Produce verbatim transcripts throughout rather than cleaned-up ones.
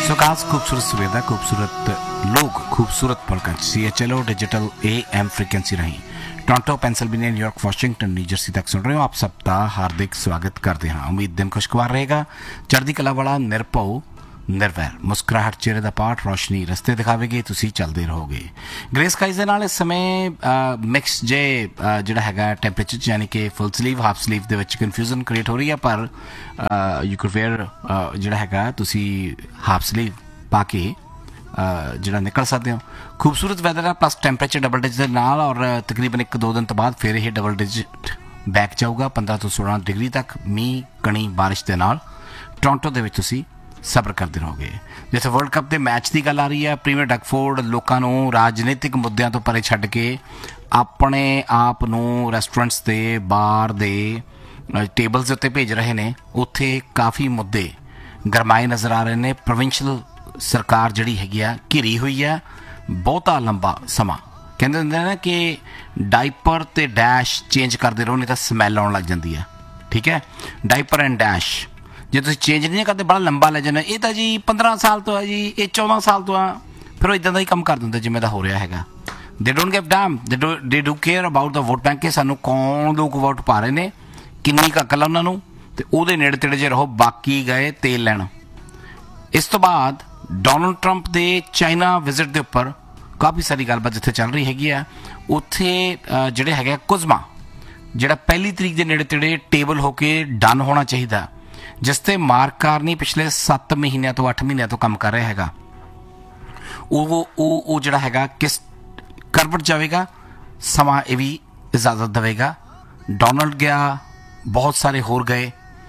सो खास खूबसूरत सुविधा खूबसूरत लोग खूबसूरत पलक C H L O digital A M frequency रही Toronto Pennsylvania New York Washington New Jersey तक सुन रहे हो। आप सबका हार्दिक स्वागत करते हैं। उम्मीद दिन खुशगवार रहेगा, चढ़दी कला वाला, निरभव निर्वैर, मुस्कुराहट चेहरे का पाठ, रोशनी रस्ते दिखावेगी, तुसी चलते रहोगे। ग्रे स्काइज के नाल इस समय मिक्स जे जिहड़ा हैगा टैंपरेचर यानी कि फुल स्लीव हाफ स्लीव दे विच कन्फ्यूजन क्रिएट हो रही है, पर यू कैन वेयर जिहड़ा हैगा तुसी हाफ स्लीव पा के जिहड़ा निकल सकते हो। खूबसूरत वैदर है, प्लस टैंपरेचर डबल डिजिट के नाल, और तकरीबन एक दो दिन तो बाद फिर यह डबल डिजिट बैक जाऊगा पंद्रह तो सोलह डिग्री तक। मीह कणी बारिश के नाल टोरंटो दे विच तुसी सबर करते रहोगे। जिथे वर्ल्ड कप के मैच की गल आ रही है, प्रीमियर डगफोर्ड लोगों को राजनीतिक मुद्दों तो परे छड्ड के अपने आप नूं रेस्टोरेंट्स के बार दे टेबल्स उत्ते भेज रहे हैं। उत्थे काफ़ी मुद्दे गरमाए नज़र आ रहे हैं। प्रोविंशियल सरकार जिहड़ी हैगी आ घिरी हुई है बहुता लंबा समा। कहते हुंदे ने कि डाइपर ते डैश चेंज करते रहो, नहीं तो समैल आउण लग जाती है। ठीक है, डाइपर एंड डैश जे तुसीं चेंज नहीं करते बड़ा लंबा ले जाना, ये तो जी पंद्रह साल तो है जी, ये चौदह साल तो है, फिर इदां दा ही काम कर दिंदे जिवें दा हो रहा हैगा। They don't give dam, they do they do care about the vote bank के सानू कौन लोग वोट पा रहे हैं, किन्नी क अकल उन्होंने, तो उहदे नेड़े तेड़े जे रहो, बाकी गए तेल लैण। इस तो बाद डोनाल्ड ट्रंप के चाइना विजिट के उपर काफ़ी सारी गलबात जिथे चल रही हैगी आ, उत्थे जिहड़े हैगे कुजमा जिहड़ा पहली तरीक के नेड़े तेड़े टेबल होके डन होना चाहिए, जिसते मार्क कारनी पिछले सत्त महीनों तो अठ महीनों तो काम कर रहा हैगा, वो जिहड़ा हैगा किस करवट जाएगा, समा ये भी इजाजत देगा। डोनाल्ड गया, बहुत सारे होर गए,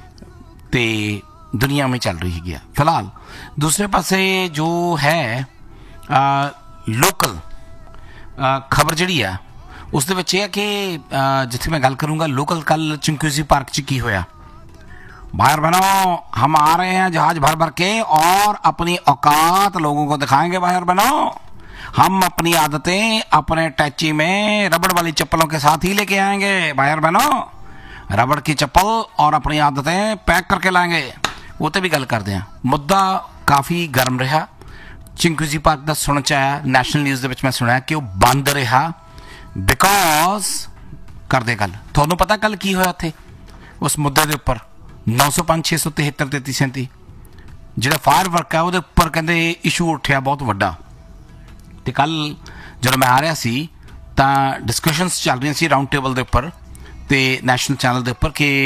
तो दुनिया में चल रही है। फिलहाल दूसरे पासे जो है आ, लोकल आ, खबर जिहड़ी है उस दे विच यह है कि जिथे मैं गल करूँगा लोकल, कल चिंक्यूजी पार्क च की होया। भाई बहनों, हम आ रहे हैं जहाज भर भर के और अपनी औकात लोगों को दिखाएंगे। भाई बहनों, हम अपनी आदतें अपने टैची में रबड़ वाली चप्पलों के साथ ही लेके आएंगे। भाई बहनों, रबड़ की चप्पल और अपनी आदतें पैक करके लाएंगे। वो तो भी गल करते हैं। मुद्दा काफ़ी गर्म रहा। चिंक्यूजी पार्क का सुन च आया, नैशनल न्यूज़ के मैं सुना कि वो बंद रहा बिकॉज करते गल। थोनों पता कल की होया थे उस मुद्दे के उपर नौ सौ पाँच छे सौ तिहत्तर तेती सैंती जो फायर वर्क है वो उपर कहते इशू उठा बहुत वड्डा। तो कल जो मैं आ रहा सी तो डिस्कशनस चल रही सी राउंड टेबल के उपर तो नैशनल चैनल के उपर कि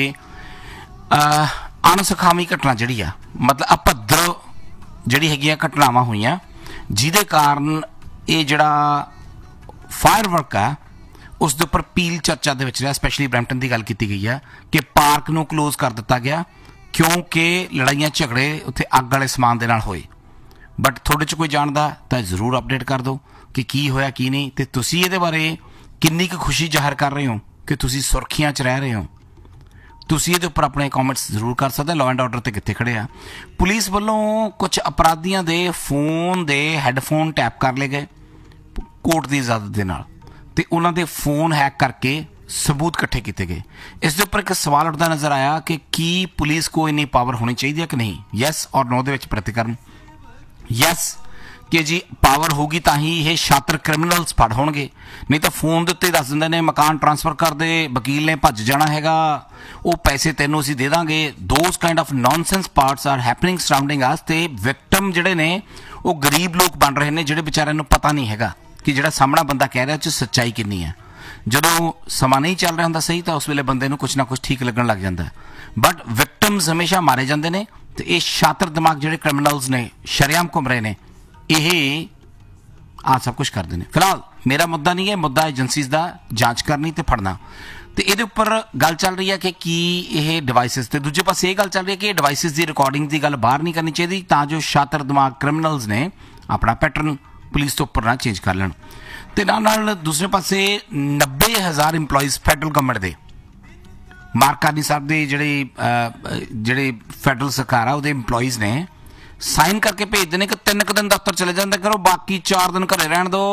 अणसुखावी घटना जी आ, मतलब अभद्र जी है घटनावां हुई जिदे कारण ये जड़ा फायर वर्क है उस दे उपर पील चर्चा दे विच रहा। स्पैशली ब्रैम्पटन की गल की गई है कि पार्क नूं क्लोज कर दिता गया क्योंकि लड़ाइयां झगड़े उत्थे अग वाले समान दे नाल होए। बट थोड़े च कोई जानदा तो जरूर अपडेट कर दो कि की होया की नहीं, तो तुसी इहदे बारे किन्नी क खुशी जाहिर कर रहे हो कि तुसी सुरखियां च रह रहे हो। तुसी इहदे उपर अपने कॉमेंट्स जरूर कर सकते। लॉ एंड ऑर्डर ते कित्थे खड़े आ। पुलिस वालों कुछ अपराधियों के फोन के हैडफोन टैप कर ले गए कोर्ट की इजाजत के नाल, तो उन्होंने फोन हैक करके सबूत इकट्ठे किए गए। इस उपर एक सवाल उठता नज़र आया कि की पुलिस को इन्नी पावर होनी चाहिए कि नहीं। यस और नो दे प्रतिकरण यस कि जी पावर होगी तो ही ये शातिर क्रिमिनल्स फड़ होणगे, नहीं तो फोन के उत्ते दस दिंदे ने मकान ट्रांसफर कर दे, वकील ने भज जाना हैगा, वो पैसे तेनों असीं दे Dange. Those kind of nonsense parts are happening surrounding अस। ते विक्टिम जिहड़े ने वो गरीब लोग बन रहे हैं जिहड़े बेचारिਆਂ ਨੂੰ पता नहीं हैगा कि जिहड़ा सामना बंदा कह रहा उस सच्चाई किन्नी है। जदों समा नहीं चल रहा होंदा सही तो उस वेले बंदे नूं कुछ ना कुछ ठीक लगन लग जाता है। बट विक्टिम्स हमेशा मारे जाते हैं, तो ये शातिर दिमाग जिहड़े क्रिमिनल्स ने शरेआम घुम रहे हैं, ये आ सब कुछ करते हैं। फिलहाल मेरा मुद्दा नहीं है, मुद्दा एजेंसीज का जांच करनी तो फड़ना। तो ये उपर गल चल रही है कि की ये डिवाइसिस, तो दूजे पासे ये गल चल रही है कि डिवाइसिस की रिकॉर्डिंग की गल बाहर नहीं करनी चाहिए तां जो शातिर दिमाग क्रिमिनल्स ने अपना पैटर्न पुलिस तो उपर ना चेंज कर लैन। तो नाल दूसरे पासे नब्बे हज़ार इंपलॉइज फैडरल गवर्नमेंट के मार्क कार्नी साहब के जिहड़े जिहड़े फैडरल सरकार आ उहदे इंपलॉइज ने साइन करके भेज देने कि तीन क दिन दफ्तर चले जाते करो, बाकी चार दिन घरे रहन दो।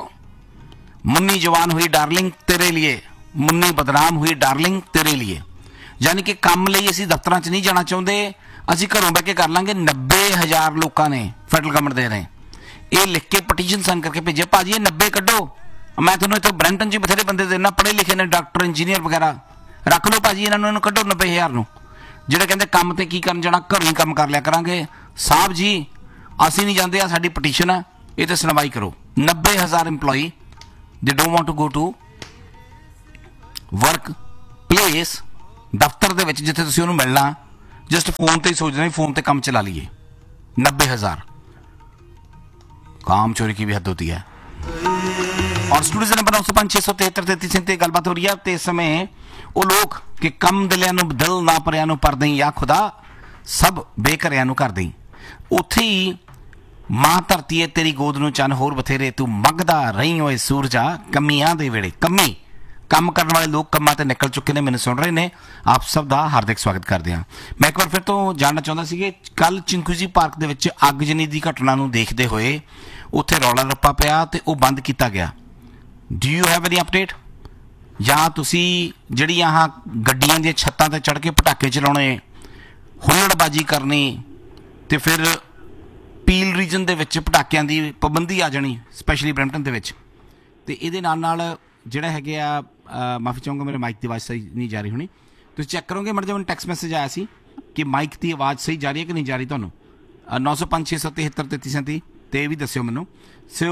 मुन्नी जवान हुई डार्लिंग तेरे लिए, मुन्नी बदनाम हुई डार्लिंग तेरे लिए। यानी कि काम लिए असीं दफ्तरां च नहीं जाना चाहुंदे, ਅਸੀਂ ਘਰੋਂ ਬਹਿ ਕੇ ਕਰ ਲਾਂਗੇ। ਨੱਬੇ ਹਜ਼ਾਰ ਲੋਕਾਂ ਨੇ ਫੈਡਰਲ ਗਵਰਨਮੈਂਟ ਦੇ ਰਹੇ ਇਹ ਲਿਖ ਕੇ ਪਟੀਸ਼ਨ ਸਾਈਨ ਕਰਕੇ ਭੇਜਿਆ, ਭਾਜੀ ਇਹ ਨੱਬੇ ਕੱਢੋ। ਮੈਂ ਤੁਹਾਨੂੰ ਇੱਥੇ ਬਰੈਂਟਨ 'ਚ ਬਥੇਰੇ ਬੰਦੇ ਦੇਣਾ, ਪੜ੍ਹੇ ਲਿਖੇ ਨੇ, ਡਾਕਟਰ ਇੰਜੀਨੀਅਰ ਵਗੈਰਾ, ਰੱਖ ਲਓ ਭਾਜੀ ਇਹਨਾਂ ਨੂੰ, ਇਹਨੂੰ ਕੱਢੋ ਨੱਬੇ ਹਜ਼ਾਰ ਨੂੰ। ਜਿਹੜੇ ਕਹਿੰਦੇ ਕੰਮ ਤੇ ਕੀ ਕਰਨ ਜਾਣਾ, ਘਰੋਂ ਹੀ ਕੰਮ ਕਰ ਲਿਆ ਕਰਾਂਗੇ। ਸਾਹਿਬ ਜੀ ਅਸੀਂ ਨਹੀਂ ਜਾਂਦੇ, ਆ ਸਾਡੀ ਪਟੀਸ਼ਨ ਹੈ, ਇਹ ਤੇ ਸੁਣਵਾਈ ਕਰੋ। ਨੱਬੇ ਹਜ਼ਾਰ ਇੰਪਲੋਈ ਦੇ don't want to go to work place, ਦਫ਼ਤਰ ਦੇ ਵਿੱਚ ਜਿੱਥੇ ਤੁਸੀਂ ਉਹਨੂੰ ਮਿਲਣਾ, ਜਸਟ ਫੋਨ ਤੇ ਹੀ ਸੋਚਦੇ ਫੋਨ ਤੇ ਕੰਮ ਚਲਾ ਲਈਏ। नब्बे हजार काम चोरी की भी हद होती है। और स्टूडियो नंबर नौ सौ पांच छे सौ तिहत्तर तैतीस सैंतीस गलबात हो रही है। तो इस समय वो लोग कि कम दिलिया नूं दिल ना भरिया नूं भर दई, या खुदा सब बेघरिया नूं कर दई। उत्थे ही मां धरती है तेरी गोद नूं चन होर बथेरे, तू मंगदा रही होए सूरजा कमियां दे वेले। कमी ਕੰਮ ਕਰਨ ਵਾਲੇ ਲੋਕ ਕੰਮਾਂ ਤੇ ਨਿਕਲ ਚੁੱਕੇ ਨੇ, ਮੈਨੂੰ ਸੁਣ ਰਹੇ ਨੇ। ਆਪ ਸਭ ਦਾ ਹਾਰਦਿਕ ਸਵਾਗਤ ਕਰਦੇ ਹਾਂ। ਮੈਂ ਇੱਕ ਵਾਰ ਫਿਰ ਤੋਂ ਜਾਣਨਾ ਚਾਹੁੰਦਾ ਸੀ ਕਿ ਕੱਲ ਚਿੰਕੂਜੀ ਪਾਰਕ ਦੇ ਵਿੱਚ ਅੱਗਜਨੀ ਦੀ ਘਟਨਾ ਨੂੰ ਦੇਖਦੇ ਹੋਏ ਉੱਥੇ ਰੌਲਾ ਰੱਪਾ ਪਿਆ ਤੇ ਉਹ ਬੰਦ ਕੀਤਾ ਗਿਆ। Do you have any update? ਜਾਂ ਤੁਸੀਂ ਜਿਹੜੀ ਆਹ ਗੱਡੀਆਂ ਦੀਆਂ ਛੱਤਾਂ ਤੇ ਚੜ੍ਹ ਕੇ ਪਟਾਕੇ ਚਲਾਉਣੇ, ਹੁੱਲੜਬਾਜੀ ਕਰਨੀ ਤੇ ਫਿਰ ਪੀਲ ਰੀਜਨ ਦੇ ਵਿੱਚ ਪਟਾਕਿਆਂ ਦੀ ਪਾਬੰਦੀ ਆ ਜਾਣੀ, ਸਪੈਸ਼ਲੀ ਬਰੈਂਪਟਨ ਦੇ ਵਿੱਚ। ਤੇ ਇਹਦੇ ਨਾਲ ਨਾਲ ਜਿਹੜਾ ਹੈਗੇ ਆ, ਮਾਫੀ ਚਾਹੂੰਗਾ ਮੇਰੇ ਮਾਈਕ ਦੀ ਆਵਾਜ਼ ਸਹੀ ਨਹੀਂ ਜਾ ਰਹੀ ਹੋਣੀ, ਤੁਸੀਂ ਚੈੱਕ ਕਰੋਗੇ। ਮਤਲਬ ਮੈਨੂੰ ਟੈਕਸਟ ਮੈਸੇਜ ਆਇਆ ਸੀ ਕਿ ਮਾਈਕ ਦੀ ਆਵਾਜ਼ ਸਹੀ ਜਾ ਰਹੀ ਹੈ ਕਿ ਨਹੀਂ ਜਾ ਰਹੀ ਤੁਹਾਨੂੰ। ਨੌ ਸੌ ਪੰਜ ਛੇ ਸੌ ਤਿਹੱਤਰ ਤੇਤੀ ਸੈਂਤੀ ਤੇ ਇਹ ਵੀ ਦੱਸਿਓ ਮੈਨੂੰ। ਸੋ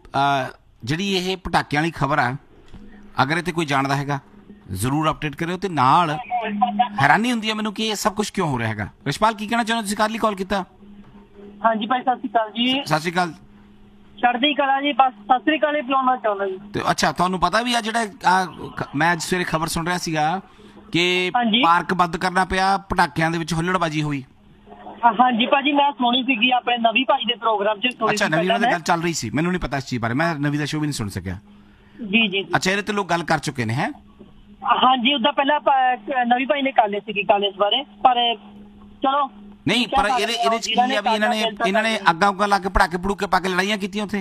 ਜਿਹੜੀ ਇਹ ਪਟਾਕਿਆਂ ਵਾਲੀ ਖਬਰ ਆ, ਅਗਰ ਇਹ 'ਤੇ ਕੋਈ ਜਾਣਦਾ ਹੈਗਾ ਜ਼ਰੂਰ ਅਪਡੇਟ ਕਰਿਓ। ਤੇ ਨਾਲ ਹੈਰਾਨੀ ਹੁੰਦੀ ਹੈ ਮੈਨੂੰ ਕਿ ਇਹ ਸਭ ਕੁਛ ਕਿਉਂ ਹੋ ਰਿਹਾ ਹੈਗਾ। ਰਿਸ਼ਪਾਲ ਕੀ ਕਹਿਣਾ ਚਾਹੁੰਦੇ, ਤੁਸੀਂ ਕੱਲ੍ਹ ਹੀ ਕਾਲ ਕੀਤਾ? ਹਾਂਜੀ ਭਾਈ ਸਤਿ ਸ਼੍ਰੀ ਅਕਾਲ ਜੀ। ਸਤਿ ਸ਼੍ਰੀ ਅਕਾਲ। ਚੜ੍ਹਦੀ ਕਲਾ ਜੀ, ਬਸ ਸਤਿ ਸ਼੍ਰੀ ਅਕਾਲ ਹੀ ਬੁਲਾਉਣਾ ਚਾਹੁੰਦਾ ਜੀ। ਤੇ ਅੱਛਾ, ਤੁਹਾਨੂੰ ਪਤਾ ਵੀ ਆ ਜਿਹੜਾ ਮੈਂ ਅੱਜ ਸਵੇਰੇ ਖਬਰ ਸੁਣ ਰਿਹਾ ਸੀਗਾ ਕਿ ਪਾਰਕ ਬੰਦ ਕਰਨਾ ਪਿਆ, ਪਟਾਕਿਆਂ ਦੇ ਵਿੱਚ ਹੁੱਲੜਬਾਜੀ ਹੋਈ। ਹਾਂਜੀ ਭਾਜੀ ਮੈਂ ਸੁਣੀ ਸੀਗੀ ਆਪਣੇ ਨਵੀਂ ਭਾਈ ਦੇ ਪ੍ਰੋਗਰਾਮ 'ਚ। ਅੱਛਾ, ਨਵੀਂ ਉਹਨਾਂ ਦੀ ਗੱਲ ਚੱਲ ਰਹੀ ਸੀ, ਮੈਨੂੰ ਨਹੀਂ ਪਤਾ ਇਸ ਚੀਜ਼ ਬਾਰੇ, ਮੈਂ ਨਵੀਂ ਦਾ ਸ਼ੋਅ ਵੀ ਨਹੀਂ ਸੁਣ ਸਕਿਆ। ਜੀ ਜੀ ਅੱਛਾ, ਇਹਦੇ ਤੇ ਲੋਕ ਗੱਲ ਕਰ ਚੁੱਕੇ ਨੇ ਹੈ? ਹਾਂਜੀ, ਉਦਾਂ ਪਹਿਲਾਂ ਨਵੀਂ ਭਾਈ ਨੇ ਕਰ ਲਈ ਸੀਗੀ ਗੱਲ ਇਸ ਬਾਰੇ, ਪਰ ਚਲੋ ਨਹੀਂ, ਪਰ ਇਹਦੇ ਇਹਦੇ 'ਚ ਕੀ ਆ ਵੀ ਇਹਨਾਂ ਨੇ ਇਹਨਾਂ ਨੇ ਅੱਗਾਂ ਉੱਗਾਂ ਲਾ ਕੇ ਪਟਾਕੇ ਪਟੂਕੇ ਪਾ ਕੇ ਲੜਾਈਆਂ ਕੀਤੀਆਂ ਉੱਥੇ।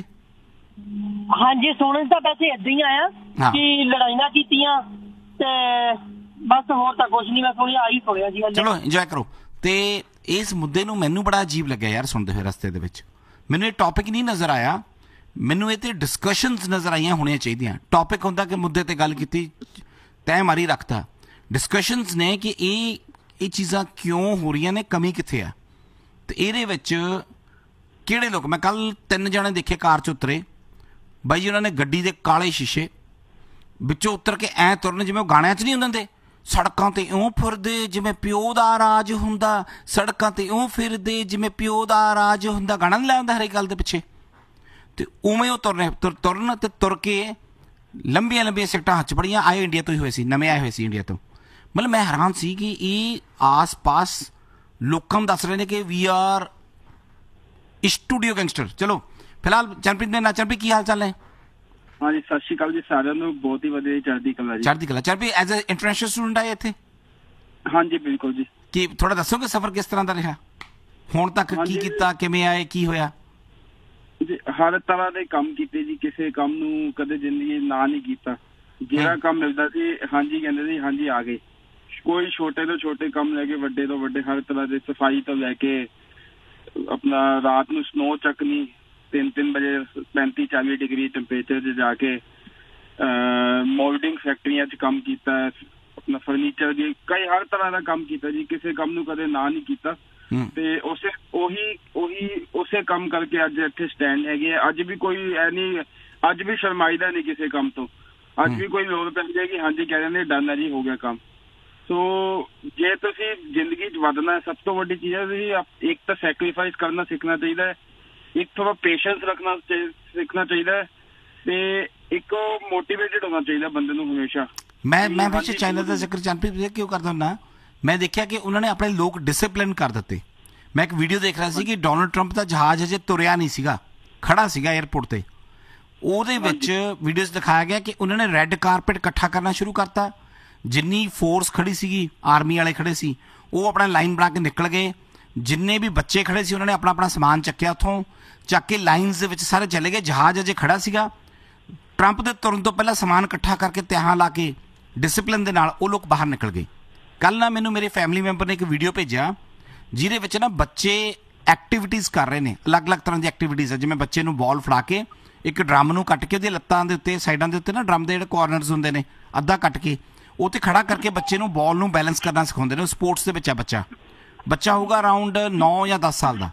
ਹਾਂਜੀ, ਸੁਣਨ ਤਾਂ ਵੈਸੇ ਏਦਾਂ ਹੀ ਆਇਆ ਕਿ ਲੜਾਈਆਂ ਕੀਤੀਆਂ ਤੇ ਬਸ, ਹੋਰ ਤਾਂ ਕੁਛ ਨਹੀਂ ਮੈਂ ਸੁਣਿਆ, ਆਹੀ ਸੁਣਿਆ ਜੀ। ਚਲੋ ਇੰਜੋਏ ਕਰੋ। ਤੇ ਇਸ ਮੁੱਦੇ ਨੂੰ ਮੈਨੂੰ ਬੜਾ ਅਜੀਬ ਲੱਗਿਆ ਯਾਰ ਸੁਣਦੇ ਹੋਏ ਰਸਤੇ ਦੇ ਵਿੱਚ। ਮੈਨੂੰ ਇਹ ਟੌਪਿਕ ਨਹੀਂ ਨਜ਼ਰ ਆਇਆ, ਮੈਨੂੰ ਇਹ 'ਤੇ ਡਿਸਕਸ਼ਨਸ ਨਜ਼ਰ ਆਈਆਂ ਹੋਣੀਆਂ ਚਾਹੀਦੀਆਂ। ਟੌਪਿਕ ਹੁੰਦਾ ਕਿ ਮੁੱਦੇ 'ਤੇ ਗੱਲ ਕੀਤੀ, ਤੈਅ ਮਾਰੀ ਰੱਖਤਾ। ਡਿਸਕਸ਼ਨਸ ਨੇ ਕਿ ਇਹ ਇਹ ਚੀਜ਼ਾਂ ਕਿਉਂ ਹੋ ਰਹੀਆਂ ਨੇ, ਕਮੀ ਕਿੱਥੇ ਆ, ਤੇ ਇਹਦੇ ਵਿੱਚ ਕਿਹੜੇ ਲੋਕ। ਮੈਂ ਕੱਲ ਤਿੰਨ ਜਣੇ ਦੇਖੇ ਕਾਰ 'ਚ ਉਤਰੇ, ਬਾਈ ਜੀ ਉਹਨਾਂ ਨੇ ਗੱਡੀ ਦੇ ਕਾਲੇ ਸ਼ੀਸ਼ੇ ਵਿੱਚੋਂ ਉਤਰ ਕੇ ਐਂ ਤੁਰਨ ਜਿਵੇਂ ਉਹ ਗਾਣਿਆਂ 'ਚ ਨਹੀਂ ਹੁੰਦੇ, ਸੜਕਾਂ ਤੇ ਇਉਂ ਫਿਰਦੇ ਜਿਵੇਂ ਪਿਓ ਦਾ ਰਾਜ ਹੁੰਦਾ, ਸੜਕਾਂ ਤੇ ਇਉਂ ਫਿਰਦੇ ਜਿਵੇਂ ਪਿਓ ਦਾ ਰਾਜ ਹੁੰਦਾ, ਗਾਣਾ ਨਹੀਂ ਲੈ ਆਉਂਦਾ ਹਰੇਕ ਗੱਲ ਦੇ ਪਿੱਛੇ। ਤੇ ਉਵੇਂ ਉਹ ਤੁਰਨੇ ਤੁਰਨ ਤੇ ਤੁਰ ਕੇ ਲੰਬੀਆਂ ਲੰਬੀਆਂ ਸਿਗਟਾਂ ਹੱਥ 'ਚ ਫੜੀਆਂ। ਆਏ ਇੰਡੀਆ ਤੋਂ ਹੀ ਹੋਏ ਸੀ, ਨਵੇਂ ਆਏ ਹੋਏ ਸੀ ਇੰਡੀਆ ਤੋਂ। ਮਤਲਬ ਮੈਂ ਹੈਰਾਨ ਸੀ ਕਿ ਇਹ ਆਸ ਪਾਸ ਲੋਕਾਂ ਨੂੰ ਦੱਸ ਰਹੇ ਨੇ ਕਿ ਵੀ ਆਰ ਸਟੂਡੀਓ ਗੈਂਗਸਟਰ। ਚਲੋ ਫਿਲਹਾਲ ਚਰਨਪ੍ਰੀਤ ਨੇ ਨਾ, ਚਰਨਪ੍ਰੀਤ ਕੀ ਹਾਲ ਚਾਲ ਹੈ? ਹਾਂਜੀ ਸਤਿ ਸ਼੍ਰੀ ਅਕਾਲ ਜੀ ਸਾਰਿਆਂ ਨੂੰ, ਬਹੁਤ ਹੀ ਵਧੀਆ, ਚੜ੍ਹਦੀ ਕਲਾ ਜੀ। ਚੜ੍ਹਦੀ ਕਲਾ। Charanpreet as a international student ਆਏ ਇੱਥੇ? ਹਾਂਜੀ ਬਿਲਕੁਲ ਜੀ। ਕੀ ਥੋੜਾ ਦੱਸੋਗੇ ਸਫ਼ਰ ਕਿਸ ਤਰ੍ਹਾਂ ਦਾ ਰਿਹਾ ਹੁਣ ਤੱਕ, ਕੀ ਕੀਤਾ, ਕਿਵੇਂ ਆਏ, ਕੀ ਹੋਇਆ? ਜੀ ਹਰ ਤਰ੍ਹਾਂ ਦੇ ਕੰਮ ਕੀਤੇ ਜੀ, ਕਿਸੇ ਕੰਮ ਨੂੰ ਕਦੇ ਜ਼ਿੰਦਗੀ ਨਾ ਨਹੀਂ ਕੀਤਾ। ਜਿਹੜਾ ਕੰਮ ਮਿਲਦਾ ਸੀ ਹਾਂਜੀ ਕਹਿੰਦੇ ਸੀ ਹਾਂਜੀ ਆ ਗਏ। ਕੋਈ ਛੋਟੇ ਤੋਂ ਛੋਟੇ ਕੰਮ ਲੈ ਕੇ ਵੱਡੇ ਤੋਂ ਵੱਡੇ, ਹਰ ਤਰ੍ਹਾਂ ਦੇ, ਸਫਾਈ ਤੋਂ ਲੈ ਕੇ ਆਪਣਾ ਰਾਤ ਨੂੰ ਸਨੋ ਚੱਕਣੀ, ਤਿੰਨ ਤਿੰਨ ਵਜੇ ਪੈਂਤੀ ਚਾਲੀ ਡਿਗਰੀ ਟੈਂਪਰੇਚਰ 'ਚ ਜਾ ਕੇ ਮੋਲਡਿੰਗ ਫੈਕਟਰੀਆਂ 'ਚ ਕੰਮ ਕੀਤਾ, ਆਪਣਾ ਫਰਨੀਚਰ ਦੀ ਕਈ ਹਰ ਤਰ੍ਹਾਂ ਦਾ ਕੰਮ ਕੀਤਾ ਜੀ। ਕਿਸੇ ਕੰਮ ਨੂੰ ਕਦੇ ਨਾ ਨਹੀਂ ਕੀਤਾ। ਤੇ ਉਸੇ ਉਹੀ ਉਹੀ ਉਸੇ ਕੰਮ ਕਰਕੇ ਅੱਜ ਇੱਥੇ ਸਟੈਂਡ ਹੈਗੇ ਆ। ਅੱਜ ਵੀ ਕੋਈ ਐ ਨਹੀਂ, ਅੱਜ ਵੀ ਸ਼ਰਮਾਈਦਾ ਨਹੀਂ ਕਿਸੇ ਕੰਮ ਤੋਂ। ਅੱਜ ਵੀ ਕੋਈ ਲੋੜ ਪੈਂਦੀ ਹੈ ਕਿ ਹਾਂਜੀ ਕਹਿ ਦਿੰਦੇ ਡਨ ਹੈ ਜੀ, ਹੋ ਗਿਆ ਕੰਮ। ਸੋ ਜੇ ਤੁਸੀਂ ਜ਼ਿੰਦਗੀ 'ਚ ਵੱਧਣਾ, ਸਭ ਤੋਂ ਵੱਡੀ ਚੀਜ਼ ਹੈ ਤੁਸੀਂ ਇੱਕ ਤਾਂ ਸੈਕਰੀਫਾਈਸ ਕਰਨਾ ਸਿੱਖਣਾ ਚਾਹੀਦਾ ਹੈ, ਇੱਕ ਥੋੜਾ ਪੇਸ਼ੈਂਸ ਰੱਖਣਾ ਸਿੱਖਣਾ ਚਾਹੀਦਾ ਹੈ, ਤੇ ਇੱਕ ਮੋਟੀਵੇਟਿਡ ਹੋਣਾ ਚਾਹੀਦਾ ਬੰਦੇ ਨੂੰ ਹਮੇਸ਼ਾ। ਮੈਂ ਮੈਂ ਵੈਸੇ ਚਾਈਨਾ ਦਾ ਜ਼ਿਕਰ ਚਰਨਪ੍ਰੀਤ ਕਿਉਂ ਕਰਦਾ ਹੁੰਦਾ, ਮੈਂ ਦੇਖਿਆ ਕਿ ਉਹਨਾਂ ਨੇ ਆਪਣੇ ਲੋਕ ਡਿਸਿਪਲਿਨ ਕਰ ਦਿੱਤੇ। ਮੈਂ ਇੱਕ ਵੀਡੀਓ ਦੇਖ ਰਿਹਾ ਸੀ ਕਿ ਡੋਨਲਡ ਟਰੰਪ ਦਾ ਜਹਾਜ਼ ਅਜੇ ਤੁਰਿਆ ਨਹੀਂ ਸੀਗਾ, ਖੜਾ ਸੀਗਾ ਏਅਰਪੋਰਟ ਤੇ। ਉਹਦੇ ਵਿੱਚ ਵੀਡੀਓਜ਼ ਦਿਖਾਇਆ ਗਿਆ ਕਿ ਉਹਨਾਂ ਨੇ ਰੈੱਡ ਕਾਰਪੇਟ ਇਕੱਠਾ ਕਰਨਾ ਸ਼ੁਰੂ ਕਰਤਾ। ਜਿੰਨੀ ਫੋਰਸ ਖੜੀ ਸੀਗੀ, ਆਰਮੀ ਵਾਲੇ ਖੜੇ ਸੀ, ਉਹ ਆਪਣਾ ਲਾਈਨ ਬਣਾ ਕੇ ਨਿਕਲ ਗਏ। ਜਿੰਨੇ ਵੀ ਬੱਚੇ ਖੜੇ ਸੀ ਉਹਨਾਂ ਨੇ ਆਪਣਾ ਆਪਣਾ ਸਮਾਨ ਚੱਕਿਆ, ਉੱਥੋਂ ਚੱਕ ਕੇ ਲਾਈਨਸ ਦੇ ਵਿੱਚ ਸਾਰੇ ਚਲੇ ਗਏ। ਜਹਾਜ਼ ਅਜੇ ਖੜਾ ਸੀਗਾ। ਟਰੰਪ ਦੇ ਤੁਰਨ ਤੋਂ ਪਹਿਲਾਂ ਸਮਾਨ ਇਕੱਠਾ ਕਰਕੇ ਤਿਆਹਾਂ ਲਾ ਕੇ ਡਿਸਿਪਲਿਨ ਦੇ ਨਾਲ ਉਹ ਲੋਕ ਬਾਹਰ ਨਿਕਲ ਗਏ। ਕੱਲ੍ਹ ਨਾ ਮੈਨੂੰ ਮੇਰੇ ਫੈਮਿਲੀ ਮੈਂਬਰ ਨੇ ਇੱਕ ਵੀਡੀਓ ਭੇਜਿਆ ਜਿਹਦੇ ਵਿੱਚ ਨਾ ਬੱਚੇ ਐਕਟੀਵਿਟੀਜ਼ ਕਰ ਰਹੇ ਨੇ, ਅਲੱਗ-ਅਲੱਗ ਤਰ੍ਹਾਂ ਦੀ ਐਕਟੀਵਿਟੀਜ਼ ਹੈ। ਜਿਵੇਂ ਬੱਚੇ ਨੂੰ ਬਾਲ ਫੜਾ ਕੇ ਇੱਕ ਡਰਮ ਨੂੰ ਕੱਟ ਕੇ ਉਹਦੀਆਂ ਲੱਤਾਂ ਦੇ ਉੱਤੇ ਸਾਈਡਾਂ ਦੇ ਉੱਤੇ ਨਾ ਡਰਮ ਦੇ ਜਿਹੜੇ ਕੋਰਨਰਸ ਹੁੰਦੇ ਨੇ ਅੱਧਾ ਕੱਟ ਕੇ ਉਹ 'ਤੇ ਖੜਾ ਕਰਕੇ ਬੱਚੇ ਨੂੰ ਬਾਲ ਨੂੰ ਬੈਲੈਂਸ ਕਰਨਾ ਸਿਖਾਉਂਦੇ ਨੇ। ਸਪੋਰਟਸ ਦੇ ਵਿੱਚ ਆ ਬੱਚਾ ਬੱਚਾ ਹੋਊਗਾ ਅਰਾਊਂਡ ਨੌ ਜਾਂ ਦਸ ਸਾਲ ਦਾ।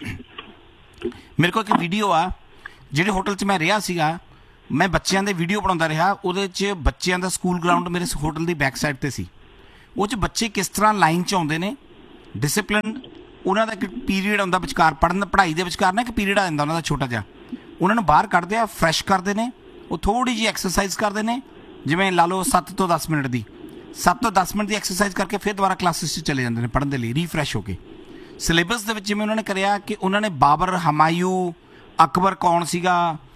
ਮੇਰੇ ਕੋਲ ਇੱਕ ਵੀਡੀਓ ਆ, ਜਿਹੜੇ ਹੋਟਲ 'ਚ ਮੈਂ ਰਿਹਾ ਸੀਗਾ, ਮੈਂ ਬੱਚਿਆਂ ਦੇ ਵੀਡੀਓ ਬਣਾਉਂਦਾ ਰਿਹਾ। ਉਹਦੇ 'ਚ ਬੱਚਿਆਂ ਦਾ ਸਕੂਲ ਗਰਾਊਂਡ ਮੇਰੇ ਹੋਟਲ ਦੀ ਬੈਕ ਸਾਈਡ 'ਤੇ ਸੀ। ਉਹ 'ਚ ਬੱਚੇ ਕਿਸ ਤਰ੍ਹਾਂ ਲਾਈਨ 'ਚ ਆਉਂਦੇ ਨੇ, ਡਿਸਿਪਲਿਨ। ਉਹਨਾਂ ਦਾ ਇੱਕ ਪੀਰੀਅਡ ਆਉਂਦਾ ਵਿਚਕਾਰ, ਪੜ੍ਹਨ ਪੜ੍ਹਾਈ ਦੇ ਵਿਚਕਾਰ ਨਾ ਇੱਕ ਪੀਰੀਅਡ ਆ ਜਾਂਦਾ ਉਹਨਾਂ ਦਾ ਛੋਟਾ ਜਿਹਾ। ਉਹਨਾਂ ਨੂੰ ਬਾਹਰ ਕੱਢਦੇ ਆ, ਫਰੈਸ਼ ਕਰਦੇ ਨੇ, ਉਹ ਥੋੜ੍ਹੀ ਜਿਹੀ ਐਕਸਰਸਾਈਜ਼ ਕਰਦੇ ਨੇ, ਜਿਵੇਂ ਲਾ ਲਓ ਸੱਤ ਤੋਂ ਦਸ ਮਿੰਟ ਦੀ ਸੱਤ ਤੋਂ ਦਸ ਮਿੰਟ ਦੀ ਐਕਸਰਸਾਈਜ਼ ਕਰਕੇ ਫਿਰ ਦੁਬਾਰਾ ਕਲਾਸਿਸ 'ਚ ਚਲੇ ਜਾਂਦੇ ਨੇ ਪੜ੍ਹਨ ਦੇ ਲਈ, ਰੀਫਰੈਸ਼ ਹੋ ਕੇ। ਸਿਲੇਬਸ ਦੇ ਵਿੱਚ ਜਿਵੇਂ ਉਹਨਾਂ ਨੇ ਕਰਿਆ ਕਿ ਉਹਨਾਂ ਨੇ ਬਾਬਰ, ਹਮਾਯੂ, ਅਕਬਰ ਕੌਣ ਸੀਗਾ,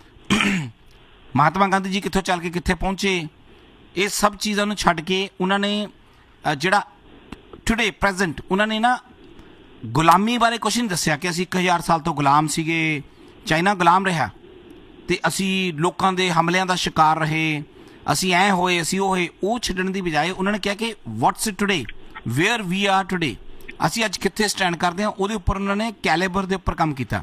ਮਹਾਤਮਾ ਗਾਂਧੀ ਜੀ ਕਿੱਥੋਂ ਚੱਲ ਕੇ ਕਿੱਥੇ ਪਹੁੰਚੇ, ਇਹ ਸਭ ਚੀਜ਼ਾਂ ਨੂੰ ਛੱਡ ਕੇ ਉਹਨਾਂ ਨੇ ਜਿਹੜਾ ਟੁਡੇ ਪ੍ਰੈਜ਼ੈਂਟ ਉਹਨਾਂ ਨੇ ਨਾ ਗੁਲਾਮੀ ਬਾਰੇ ਕੁਛ ਨਹੀਂ ਦੱਸਿਆ ਕਿ ਅਸੀਂ ਇੱਕ ਹਜ਼ਾਰ ਸਾਲ ਤੋਂ ਗੁਲਾਮ ਸੀਗੇ, ਚਾਈਨਾ ਗੁਲਾਮ ਰਿਹਾ ਅਤੇ ਅਸੀਂ ਲੋਕਾਂ ਦੇ ਹਮਲਿਆਂ ਦਾ ਸ਼ਿਕਾਰ ਰਹੇ, ਅਸੀਂ ਐਂ ਹੋਏ, ਅਸੀਂ ਉਹ ਹੋਏ। ਉਹ ਛੱਡਣ ਦੀ ਬਜਾਏ ਉਹਨਾਂ ਨੇ ਕਿਹਾ ਕਿ ਵਾਟਸ ਟੁਡੇ, ਵੇਅਰ ਵੀ ਆਰ ਟੁਡੇ, ਅਸੀਂ ਅੱਜ ਕਿੱਥੇ ਸਟੈਂਡ ਕਰਦੇ ਹਾਂ, ਉਹਦੇ ਉੱਪਰ ਉਹਨਾਂ ਨੇ ਕੈਲੀਬਰ ਦੇ ਉੱਪਰ ਕੰਮ ਕੀਤਾ।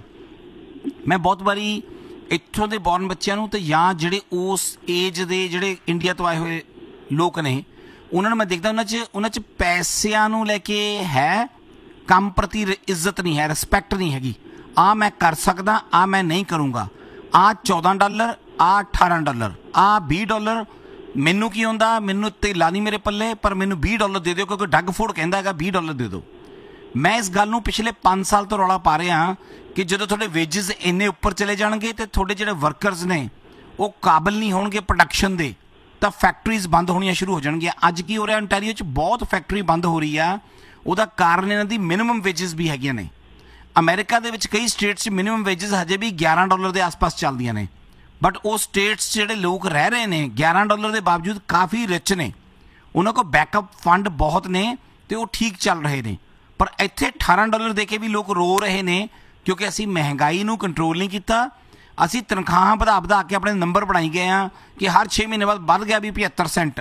ਮੈਂ ਬਹੁਤ ਵਾਰੀ ਇੱਥੋਂ ਦੇ ਬੌਰਨ ਬੱਚਿਆਂ ਨੂੰ ਅਤੇ ਜਾਂ ਜਿਹੜੇ ਉਸ ਏਜ ਦੇ ਜਿਹੜੇ ਇੰਡੀਆ ਤੋਂ ਆਏ ਹੋਏ ਲੋਕ ਨੇ ਉਹਨਾਂ ਨੂੰ ਮੈਂ ਦੇਖਦਾ ਉਹਨਾਂ 'ਚ ਉਹਨਾਂ 'ਚ ਪੈਸਿਆਂ ਨੂੰ ਲੈ ਕੇ ਹੈ, ਕੰਮ ਪ੍ਰਤੀ ਇੱਜ਼ਤ ਨਹੀਂ ਹੈ, ਰਿਸਪੈਕਟ ਨਹੀਂ ਹੈਗੀ। ਆਹ ਮੈਂ ਕਰ ਸਕਦਾ, ਆਹ ਮੈਂ ਨਹੀਂ ਕਰੂੰਗਾ, ਆਹ ਚੌਦਾਂ ਡਾਲਰ, ਆਹ ਅਠਾਰਾਂ ਡਾਲਰ, ਆਹ ਵੀਹ ਡਾਲਰ, ਮੈਨੂੰ ਕੀ ਹੁੰਦਾ, ਮੈਨੂੰ ਧੇਲਾ ਨਹੀਂ ਮੇਰੇ ਪੱਲੇ, ਪਰ ਮੈਨੂੰ ਵੀਹ ਡਾਲਰ ਦੇ ਦਿਓ ਕਿਉਂਕਿ ਡੱਗ ਫੋੜ ਕਹਿੰਦਾ ਹੈਗਾ ਵੀਹ ਡਾਲਰ ਦੇ ਦਿਓ। ਮੈਂ ਇਸ ਗੱਲ ਨੂੰ ਪਿਛਲੇ ਪੰਜ ਸਾਲ ਤੋਂ ਰੌਲਾ ਪਾ ਰਿਹਾ ਕਿ ਜਦੋਂ ਤੁਹਾਡੇ ਵੇਜਿਸ ਇੰਨੇ ਉੱਪਰ ਚਲੇ ਜਾਣਗੇ ਅਤੇ ਤੁਹਾਡੇ ਜਿਹੜੇ ਵਰਕਰਸ ਨੇ ਉਹ ਕਾਬਲ ਨਹੀਂ ਹੋਣਗੇ ਪ੍ਰੋਡਕਸ਼ਨ ਦੇ, ਤਾਂ ਫੈਕਟਰੀਜ਼ ਬੰਦ ਹੋਣੀਆਂ ਸ਼ੁਰੂ ਹੋ ਜਾਣਗੀਆਂ। ਅੱਜ ਕੀ ਹੋ ਰਿਹਾ, ontario 'ਚ ਬਹੁਤ ਫੈਕਟਰੀ ਬੰਦ ਹੋ ਰਹੀ ਆ। ਉਹਦਾ ਕਾਰਨ ਇਹਨਾਂ ਦੀ ਮਿਨੀਮਮ ਵੇਜਿਸ ਵੀ ਹੈਗੀਆਂ ਨੇ। ਅਮਰੀਕਾ ਦੇ ਵਿੱਚ ਕਈ ਸਟੇਟਸ 'ਚ ਮਿਨੀਮਮ ਵੇਜਿਸ ਹਜੇ ਵੀ ਗਿਆਰਾਂ ਡਾਲਰ ਦੇ ਆਸ-ਪਾਸ ਚੱਲਦੀਆਂ ਨੇ, ਬਟ ਉਹ ਸਟੇਟਸ 'ਚ ਜਿਹੜੇ ਲੋਕ ਰਹਿ ਰਹੇ ਨੇ ਗਿਆਰਾਂ ਡਾਲਰ ਦੇ ਬਾਵਜੂਦ ਕਾਫੀ ਰਿਚ ਨੇ, ਉਹਨਾਂ ਕੋਲ ਬੈਕਅਪ ਫੰਡ ਬਹੁਤ ਨੇ ਅਤੇ ਉਹ ਠੀਕ ਚੱਲ ਰਹੇ ਨੇ। ਪਰ ਇੱਥੇ ਅਠਾਰਾਂ ਡਾਲਰ ਦੇ ਕੇ ਵੀ ਲੋਕ ਰੋ ਰਹੇ ਨੇ ਕਿਉਂਕਿ ਅਸੀਂ ਮਹਿੰਗਾਈ ਨੂੰ ਕੰਟਰੋਲ ਨਹੀਂ ਕੀਤਾ। ਅਸੀਂ ਤਨਖਾਹਾਂ ਵਧਾ ਵਧਾ ਕੇ ਆਪਣੇ ਨੰਬਰ ਬਣਾਈ ਗਏ ਹਾਂ ਕਿ ਹਰ ਛੇ ਮਹੀਨੇ ਬਾਅਦ ਵੱਧ ਗਿਆ ਵੀ ਪਝੱਤਰ ਸੈਂਟ।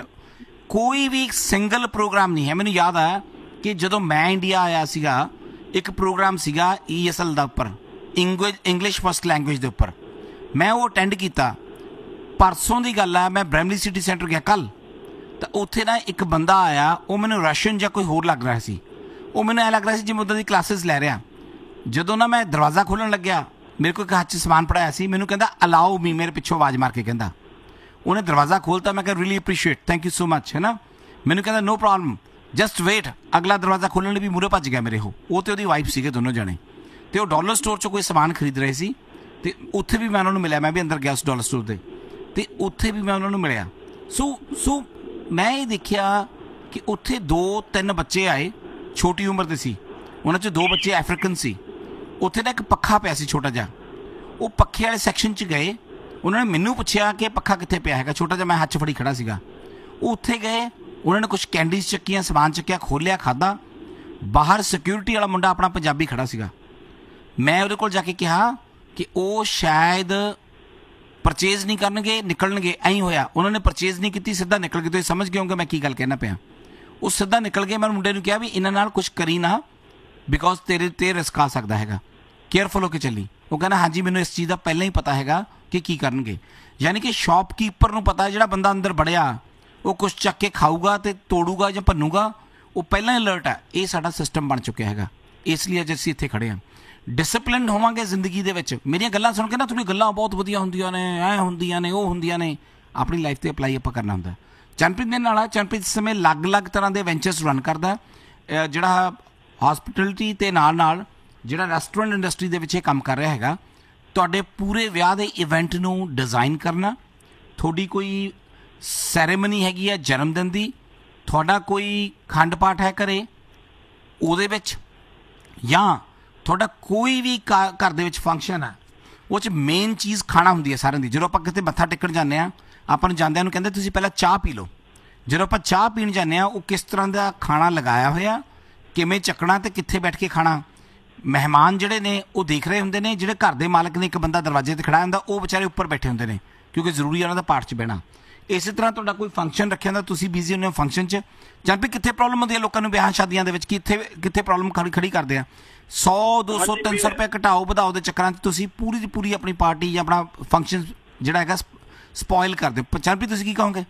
ਕੋਈ ਵੀ ਸਿੰਗਲ ਪ੍ਰੋਗਰਾਮ ਨਹੀਂ ਹੈ। ਮੈਨੂੰ ਯਾਦ ਆ ਕਿ ਜਦੋਂ ਮੈਂ ਇੰਡੀਆ ਆਇਆ ਸੀਗਾ, ਇੱਕ ਪ੍ਰੋਗਰਾਮ ਸੀਗਾ ਈ ਐਸ ਐਲ ਦਾ ਉੱਪਰ, ਇੰਗਲਿਸ਼ ਇੰਗਲਿਸ਼ ਫਸਟ ਲੈਂਗੁਏਜ ਦੇ ਉੱਪਰ, ਮੈਂ ਉਹ ਅਟੈਂਡ ਕੀਤਾ। ਪਰਸੋਂ ਦੀ ਗੱਲ ਆ, ਮੈਂ ਬ੍ਰੈਮਲੀ ਸਿਟੀ ਸੈਂਟਰ ਗਿਆ ਕੱਲ੍ਹ, ਤਾਂ ਉੱਥੇ ਨਾ ਇੱਕ ਬੰਦਾ ਆਇਆ, ਉਹ ਮੈਨੂੰ ਰਸ਼ੀਅਨ ਜਾਂ ਕੋਈ ਹੋਰ ਲੱਗ ਰਿਹਾ ਸੀ। ਉਹ ਮੈਨੂੰ ਐਂ ਲੱਗ ਰਿਹਾ ਸੀ ਜਿਵੇਂ ਉੱਦਾਂ ਦੀ ਕਲਾਸਿਸ ਲੈ ਰਿਹਾ। ਜਦੋਂ ਨਾ ਮੈਂ ਦਰਵਾਜ਼ਾ ਖੋਲ੍ਹਣ ਲੱਗਿਆ, ਮੇਰੇ ਕੋਲ ਇੱਕ ਹੱਥ 'ਚ ਸਮਾਨ ਪੜਾਇਆ ਸੀ, ਮੈਨੂੰ ਕਹਿੰਦਾ ਅਲਾਓ ਮੀ, ਮੇਰੇ ਪਿੱਛੋਂ ਆਵਾਜ਼ ਮਾਰ ਕੇ ਕਹਿੰਦਾ। ਉਹਨੇ ਦਰਵਾਜ਼ਾ ਖੋਲ੍ਹਤਾ, ਮੈਂ ਕਿਹਾ really appreciate, thank you so ਮੱਚ, ਹੈ ਨਾ। ਮੈਨੂੰ ਕਹਿੰਦਾ ਨੋ ਪ੍ਰੋਬਲਮ, ਜਸਟ ਵੇਟ। ਅਗਲਾ ਦਰਵਾਜ਼ਾ ਖੋਲ੍ਹਣ ਲਈ ਵੀ ਮੂਹਰੇ ਭੱਜ ਗਿਆ ਮੇਰੇ। ਉਹ ਉਹ ਅਤੇ ਉਹਦੀ ਵਾਈਫ ਸੀਗੇ ਦੋਨੋਂ ਜਣੇ, ਅਤੇ ਉਹ ਡਾਲਰ ਸਟੋਰ 'ਚੋਂ ਕੋਈ ਸਮਾਨ ਖਰੀਦ ਰਹੇ ਸੀ, ਅਤੇ ਉੱਥੇ ਵੀ ਮੈਂ ਉਹਨਾਂ ਨੂੰ ਮਿਲਿਆ। ਮੈਂ ਵੀ ਅੰਦਰ ਗਿਆ ਉਸ ਡਾਲਰ ਸਟੋਰ ਦੇ, ਅਤੇ ਉੱਥੇ ਵੀ ਮੈਂ ਉਹਨਾਂ ਨੂੰ ਮਿਲਿਆ। ਸੋ ਸੋ ਮੈਂ ਇਹ ਦੇਖਿਆ ਕਿ ਉੱਥੇ ਦੋ ਤਿੰਨ ਬੱਚੇ ਆਏ, ਛੋਟੀ ਉਮਰ ਦੇ ਸੀ, ਉਹਨਾਂ 'ਚ ਦੋ ਬੱਚੇ ਅਫਰੀਕਨ ਸੀ। ਉੱਥੇ ਨਾ ਇੱਕ ਪੱਖਾ ਪਿਆ ਸੀ ਛੋਟਾ ਜਿਹਾ। ਉਹ ਪੱਖੇ ਵਾਲੇ ਸੈਕਸ਼ਨ 'ਚ ਗਏ, ਉਹਨਾਂ ਨੇ ਮੈਨੂੰ ਪੁੱਛਿਆ ਕਿ ਪੱਖਾ ਕਿੱਥੇ ਪਿਆ ਹੈਗਾ, ਛੋਟਾ ਜਿਹਾ ਮੈਂ ਹੱਥ 'ਚ ਫੜੀ ਖੜਾ ਸੀਗਾ। ਉਹ ਉੱਥੇ ਗਏ, ਉਹਨਾਂ ਨੇ ਕੁਛ ਕੈਂਡੀਜ਼ ਚੱਕੀਆਂ, ਸਮਾਨ ਚੱਕਿਆ, ਖੋਲ੍ਹਿਆ, ਖਾਧਾ। ਬਾਹਰ ਸਿਕਿਉਰਿਟੀ ਵਾਲਾ ਮੁੰਡਾ ਆਪਣਾ ਪੰਜਾਬੀ ਖੜਾ ਸੀਗਾ। ਮੈਂ ਉਹਦੇ ਕੋਲ ਜਾ ਕੇ ਕਿਹਾ ਕਿ ਉਹ ਸ਼ਾਇਦ ਪਰਚੇਜ਼ ਨਹੀਂ ਕਰਨਗੇ, ਨਿਕਲਣਗੇ। ਐਂ ਹੋਇਆ, ਉਹਨਾਂ ਨੇ ਪਰਚੇਜ਼ ਨਹੀਂ ਕੀਤੀ, ਸਿੱਧਾ ਨਿਕਲ ਗਏ। ਤੁਸੀਂ ਸਮਝ ਗਏ ਹੋਗੇ ਮੈਂ ਕੀ ਗੱਲ ਕਹਿਣਾ ਪਿਆ। ਉਹ ਸਿੱਧਾ ਨਿਕਲ ਗਏ। ਮੈਂ ਮੁੰਡੇ ਨੂੰ ਕਿਹਾ ਵੀ ਇਹਨਾਂ ਨਾਲ ਕੁਛ ਕਰੀ ਨਾ, ਬਿਕੋਜ਼ ਤੇਰੇ 'ਤੇ ਰਿਸਕ ਆ ਸਕਦਾ ਹੈਗਾ, ਕੇਅਰਫੁਲ ਹੋ ਕੇ ਚੱਲੀ। ਉਹ ਕਹਿੰਦਾ ਹਾਂਜੀ ਮੈਨੂੰ ਇਸ ਚੀਜ਼ ਦਾ ਪਹਿਲਾਂ ਹੀ ਪਤਾ ਹੈਗਾ ਕਿ ਕੀ ਕਰਨਗੇ। ਯਾਨੀ ਕਿ ਸ਼ੌਪਕੀਪਰ ਨੂੰ ਪਤਾ, ਜਿਹੜਾ ਬੰਦਾ ਅੰਦਰ ਵੜਿਆ ਉਹ ਕੁਛ ਚੱਕ ਕੇ ਖਾਊਗਾ ਅਤੇ ਤੋੜੂਗਾ ਜਾਂ ਭੰਨੂਗਾ, ਉਹ ਪਹਿਲਾਂ ਹੀ ਅਲਰਟ ਹੈ। ਇਹ ਸਾਡਾ ਸਿਸਟਮ ਬਣ ਚੁੱਕਿਆ ਹੈਗਾ, ਇਸ ਲਈ ਅੱਜ ਅਸੀਂ ਇੱਥੇ ਖੜ੍ਹੇ ਹਾਂ। ਡਿਸਪਲਿਨਡ ਹੋਵਾਂਗੇ ਜ਼ਿੰਦਗੀ ਦੇ ਵਿੱਚ। ਮੇਰੀਆਂ ਗੱਲਾਂ ਸੁਣ ਕੇ ਨਾ ਤੁਹਾਡੀ ਗੱਲਾਂ ਬਹੁਤ ਵਧੀਆ ਹੁੰਦੀਆਂ ਨੇ, ਐਂ ਹੁੰਦੀਆਂ ਨੇ, ਉਹ ਹੁੰਦੀਆਂ ਨੇ, ਆਪਣੀ ਲਾਈਫ 'ਤੇ ਅਪਲਾਈ ਆਪਾਂ ਕਰਨਾ ਹੁੰਦਾ। ਚੰਨਪ੍ਰੀਤ ਦੇ ਨਾਲ, ਚੰਨਪ੍ਰੀਤ ਇਸ ਸਮੇਂ ਅਲੱਗ-ਅਲੱਗ ਤਰ੍ਹਾਂ ਦੇ ਵੈਂਚਰਸ ਰਨ ਕਰਦਾ, ਜਿਹੜਾ ਹੌਸਪਿਟੈਲਿਟੀ ਅਤੇ ਨਾਲ ਨਾਲ ਜਿਹੜਾ ਰੈਸਟੋਰੈਂਟ ਇੰਡਸਟਰੀ ਦੇ ਵਿੱਚ ਇਹ ਕੰਮ ਕਰ ਰਿਹਾ ਹੈਗਾ। ਤੁਹਾਡੇ ਪੂਰੇ ਵਿਆਹ ਦੇ ਇਵੈਂਟ ਨੂੰ ਡਿਜ਼ਾਈਨ ਕਰਨਾ, ਤੁਹਾਡੀ ਕੋਈ ਸੈਰੇਮਨੀ ਹੈਗੀ ਹੈ ਜਨਮ ਦਿਨ ਦੀ, ਤੁਹਾਡਾ ਕੋਈ ਖੰਡ ਪਾਠ ਹੈ ਘਰੇ ਉਹਦੇ ਵਿੱਚ, ਜਾਂ ਤੁਹਾਡਾ ਕੋਈ ਵੀ ਘਰ ਦੇ ਵਿੱਚ ਫੰਕਸ਼ਨ ਹੈ, ਉਹ 'ਚ ਮੇਨ ਚੀਜ਼ ਖਾਣਾ ਹੁੰਦੀ ਹੈ ਸਾਰਿਆਂ ਦੀ। ਜਦੋਂ ਆਪਾਂ ਕਿਤੇ ਮੱਥਾ ਟੇਕਣ ਜਾਂਦੇ ਹਾਂ, ਆਪਾਂ ਨੂੰ ਜਾਂਦਿਆਂ ਨੂੰ ਕਹਿੰਦੇ ਤੁਸੀਂ ਪਹਿਲਾਂ ਚਾਹ ਪੀ ਲਓ। ਜਦੋਂ ਆਪਾਂ ਚਾਹ ਪੀਣ ਜਾਂਦੇ ਹਾਂ, ਉਹ ਕਿਸ ਤਰ੍ਹਾਂ ਦਾ ਖਾਣਾ ਲਗਾਇਆ ਹੋਇਆ, ਕਿਵੇਂ ਚੱਕਣਾ ਅਤੇ ਕਿੱਥੇ ਬੈਠ ਕੇ ਖਾਣਾ। ਮਹਿਮਾਨ ਜਿਹੜੇ ਨੇ ਉਹ ਦੇਖ ਰਹੇ ਹੁੰਦੇ ਨੇ, ਜਿਹੜੇ ਘਰ ਦੇ ਮਾਲਕ ਨੇ ਇੱਕ ਬੰਦਾ ਦਰਵਾਜ਼ੇ 'ਤੇ ਖੜ੍ਹਾ ਹੁੰਦਾ, ਉਹ ਵਿਚਾਰੇ ਉੱਪਰ ਬੈਠੇ ਹੁੰਦੇ ਨੇ ਕਿਉਂਕਿ ਜ਼ਰੂਰੀ ਹੈ ਉਹਨਾਂ ਦਾ ਪਾਠ 'ਚ ਬਹਿਣਾ। ਇਸੇ ਤਰ੍ਹਾਂ ਤੁਹਾਡਾ ਕੋਈ ਫੰਕਸ਼ਨ ਰੱਖਿਆ ਤਾਂ ਤੁਸੀਂ ਬਿਜ਼ੀ ਹੁੰਦੇ ਹੋ ਫੰਕਸ਼ਨ 'ਚ, ਜਾਂ ਵੀ ਕਿੱਥੇ ਪ੍ਰੋਬਲਮ ਹੁੰਦੀ ਹੈ ਲੋਕਾਂ ਨੂੰ ਵਿਆਹ ਸ਼ਾਦੀਆਂ ਦੇ ਵਿੱਚ, ਕਿੱਥੇ ਕਿੱਥੇ ਪ੍ਰੋਬਲਮ ਖੜੀ ਖੜੀ ਕਰਦੇ ਆ? ਸੌ ਦੋ ਸੌ ਤਿੰਨ ਸੌ ਰੁਪਏ ਘਟਾਓ ਵਧਾਓ ਦੇ ਚੱਕਰਾਂ 'ਚ ਤੁਸੀਂ ਪੂਰੀ ਦੀ ਪੂਰੀ ਆਪਣੀ ਪਾਰਟੀ ਜਾਂ ਆਪਣਾ ਫੰਕਸ਼ਨ ਜਿਹੜਾ ਹੈਗਾ ਸਪੋਇਲ ਕਰਦੇ ਹੋ। ਚੰਪੀ ਤੁਸੀਂ ਕੀ ਕਹੋਗੇ?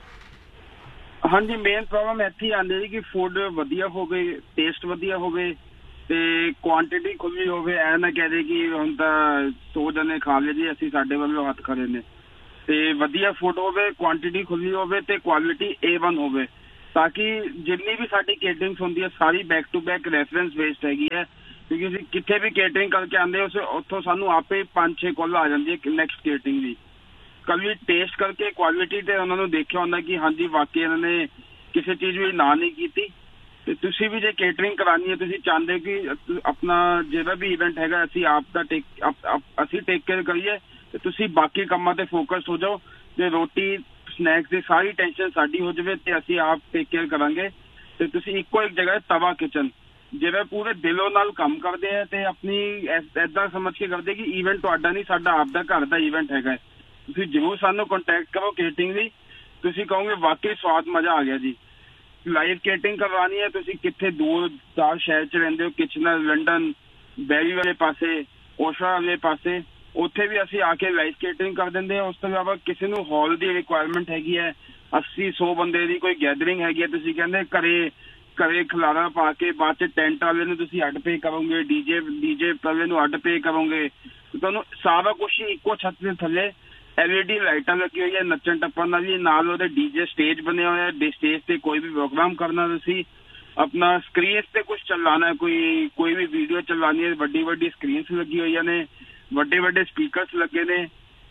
ਹਾਂਜੀ, ਮੇਨ ਪ੍ਰੋਬਲਮ ਇੱਥੇ ਹੀ ਆਉਂਦੀ ਹੈ ਕਿ ਫੂਡ ਵਧੀਆ ਹੋਵੇ, ਟੇਸਟ ਵਧੀਆ ਹੋਵੇ ਤੇ ਕੁਆਂਟੀਟੀ ਖੁੱਲੀ ਹੋਵੇ। ਐ ਨਾ ਕਹਦੇ ਕਿ ਹੁਣ ਤਾਂ ਸੌ ਜਣੇ ਖਾ ਲਏ ਜੀ, ਅਸੀਂ ਸਾਡੇ ਵੱਲੋਂ ਹੱਥ ਖੜੇ ਨੇ। ਤੇ ਵਧੀਆ ਫੂਡ ਹੋਵੇ, ਕੁਆਂਟੀਟੀ ਖੁੱਲੀ ਹੋਵੇ ਤੇ ਕੁਆਲਿਟੀ ਏ ਵਨ ਹੋਵੇ, ਤਾਂ ਕਿ ਜਿੰਨੀ ਵੀ ਸਾਡੀ ਕੇਟਰਿੰਗਸ ਹੁੰਦੀ ਹੈ ਸਾਰੀ back to back reference based ਹੈਗੀ ਹੈ। ਕਿਉਂਕਿ ਅਸੀਂ ਕਿੱਥੇ ਵੀ ਕੇਟਰਿੰਗ ਕਰਕੇ ਆਉਂਦੇ ਉਸ ਉੱਥੋਂ ਸਾਨੂੰ ਆਪੇ ਪੰਜ ਛੇ ਕਾਲ ਆ ਜਾਂਦੀ ਹੈ ਨੈਕਸਟ ਕੇਟਰਿੰਗ ਦੀ। ਕਦੀ ਟੇਸਟ ਕਰਕੇ ਕੁਆਲਿਟੀ ਤੇ ਉਹਨਾਂ ਨੂੰ ਦੇਖਿਆ ਹੁੰਦਾ ਕਿ ਹਾਂਜੀ ਵਾਕਈ ਇਹਨਾਂ ਨੇ ਕਿਸੇ ਚੀਜ਼ ਵੀ ਨਾ ਨਹੀਂ ਕੀਤੀ। ਤੇ ਤੁਸੀਂ ਵੀ ਜੇ ਕੇਟਰਿੰਗ ਕਰਾਉਣੀ ਹੈ, ਤੁਸੀਂ ਚਾਹੁੰਦੇ ਕਿ ਆਪਣਾ ਜਿਹੜਾ ਵੀ ਇਵੈਂਟ ਹੈਗਾ ਅਸੀਂ ਆਪ ਦਾ ਟੇਕ ਅਸੀਂ ਟੇਕ ਕੇਅਰ ਕਰੀਏ, ਤੇ ਤੁਸੀਂ ਬਾਕੀ ਕੰਮਾਂ ਤੇ ਫੋਕਸ ਹੋ ਜਾਓ। ਤੇ ਰੋਟੀ ਸਨੈਕਸ ਦੀ ਸਾਰੀ ਟੈਨਸ਼ਨ ਸਾਡੀ ਹੋ ਜਾਵੇ ਤੇ ਅਸੀਂ ਆਪ ਟੇਕ ਕੇਅਰ ਕਰਾਂਗੇ। ਤੇ ਤੁਸੀਂ ਇੱਕੋ ਇੱਕ ਜਗ੍ਹਾ ਤਵਾ ਕਿਚਨ ਜਿਹੜੇ ਪੂਰੇ ਦਿਲੋਂ ਨਾਲ ਕੰਮ ਕਰਦੇ ਆ ਤੇ ਆਪਣੀ ਏਦਾਂ ਸਮਝ ਕੇ ਕਰਦੇ ਕਿ ਇਵੈਂਟ ਤੁਹਾਡਾ ਨਹੀਂ, ਸਾਡਾ ਆਪ ਦਾ ਘਰ ਦਾ ਇਵੈਂਟ ਹੈਗਾ। ਤੁਸੀਂ ਜ਼ਰੂਰ ਸਾਨੂੰ ਕੰਟੈਕਟ ਕਰੋ ਕੇਟਰਿੰਗ ਲਈ, ਤੁਸੀਂ ਕਹੋਗੇ ਵਾਕਈ ਸਵਾਦ ਮਜ਼ਾ ਆ ਗਿਆ ਜੀ। ਲਾਈਵ ਕੇਟਰਿੰਗ ਕਰਵਾਉਣੀ ਹੈ, ਤੁਸੀਂ ਕਿੱਥੇ ਦੂਰ ਦਾਰ ਸ਼ਹਿਰ 'ਚ ਰਹਿੰਦੇ ਹੋ, ਕਿਚਨਰ, ਲੰਡਨ, ਬੈਰੀ ਵਾਲੇ ਪਾਸੇ, ਓਸ਼ਾ ਵਾਲੇ ਪਾਸੇ, ਉੱਥੇ ਵੀ ਅਸੀਂ ਆ ਕੇ ਲਾਈਵ ਕੇਟਰਿੰਗ ਕਰ ਦਿੰਦੇ ਹਾਂ। ਉਸ ਤੋਂ ਇਲਾਵਾ ਕਿਸੇ ਨੂੰ ਹਾਲ ਦੀ ਰਿਕੁਆਇਰਮੈਂਟ ਹੈਗੀ ਹੈ, ਅੱਸੀ ਸੌ ਬੰਦੇ ਦੀ ਕੋਈ ਗੈਦਰਿੰਗ ਹੈਗੀ ਹੈ, ਤੁਸੀਂ ਕਹਿੰਦੇ ਘਰੇ ਘਰੇ ਖਿਲਾਰਾ ਪਾ ਕੇ ਬਾਅਦ 'ਚ ਟੈਂਟ ਵਾਲੇ ਨੂੰ ਤੁਸੀਂ ਅੱਡ ਪੇ ਕਰੋਗੇ, ਡੀਜੇ ਡੀਜੇ ਵਾਲੇ ਨੂੰ ਅੱਡ ਪੇ ਕਰੋਗੇ, ਤੁਹਾਨੂੰ ਸਾਰਾ ਕੁਛ ਹੀ ਇੱਕੋ ਛੱਤ ਦੇ ਥੱਲੇ ਐਲ ਈ ਡੀ ਲਾਈਟਾਂ ਲੱਗੀ ਹੋਈ ਹੈ ਨੱਚਣ ਟੱਪਣ ਨਾਲ, ਨਾਲ ਉਹਦੇ ਡੀਜੇ ਸਟੇਜ ਬਣੇ ਹੋਏ ਹੈ। ਸਟੇਜ ਤੇ ਕੋਈ ਵੀ ਪ੍ਰੋਗਰਾਮ ਕਰਨਾ, ਤੁਸੀਂ ਆਪਣਾ ਸਕਰੀਨ ਤੇ ਕੁਛ ਚਲਾਉਣਾ, ਕੋਈ ਕੋਈ ਵੀ ਵੀਡੀਓ ਚਲਾਉਣੀ ਹੈ, ਵੱਡੀ ਵੱਡੀ ਸਕਰੀਨਸ ਲੱਗੀ ਹੋਈਆਂ ਨੇ, ਵੱਡੇ ਵੱਡੇ ਸਪੀਕਰਸ ਲੱਗੇ ਨੇ,